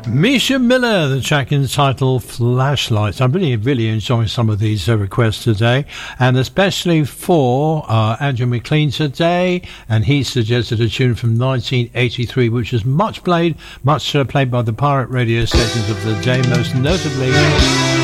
Misha Miller, the track entitled Flashlights. I'm really enjoying some of these requests today, and especially for Andrew McLean today, and he suggested a tune from 1983 which was much played by the pirate radio stations of the day, most notably